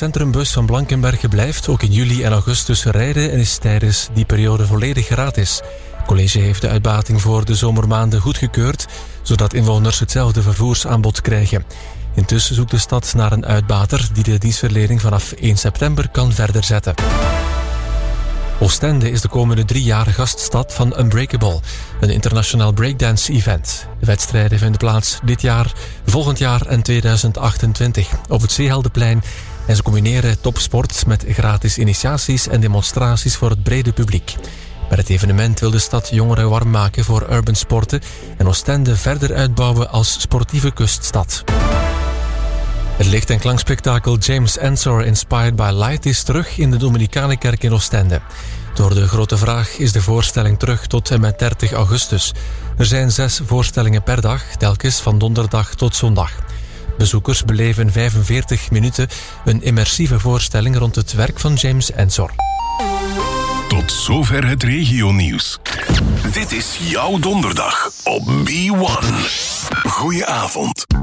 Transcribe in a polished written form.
centrumbus van Blankenberge blijft ook in juli en augustus rijden en is tijdens die periode volledig gratis. Het college heeft de uitbating voor de zomermaanden goedgekeurd, zodat inwoners hetzelfde vervoersaanbod krijgen. Intussen zoekt de stad naar een uitbater die de dienstverlening vanaf 1 september kan verder zetten. Oostende is de komende 3 jaar gaststad van Unbreakable, een internationaal breakdance-event. De wedstrijden vinden plaats dit jaar, volgend jaar en 2028 op het Zeeheldenplein. En ze combineren topsport met gratis initiaties en demonstraties voor het brede publiek. Met het evenement wil de stad jongeren warm maken voor urban sporten en Oostende verder uitbouwen als sportieve kuststad. Het licht- en klankspektakel James Ensor Inspired by Light is terug in de Dominicanenkerk in Oostende. Door de grote vraag is de voorstelling terug tot en met 30 augustus. Er zijn 6 voorstellingen per dag, telkens van donderdag tot zondag. Bezoekers beleven 45 minuten een immersieve voorstelling rond het werk van James Ensor. Tot zover het regionieuws. Dit is jouw donderdag op B1. Goeie avond.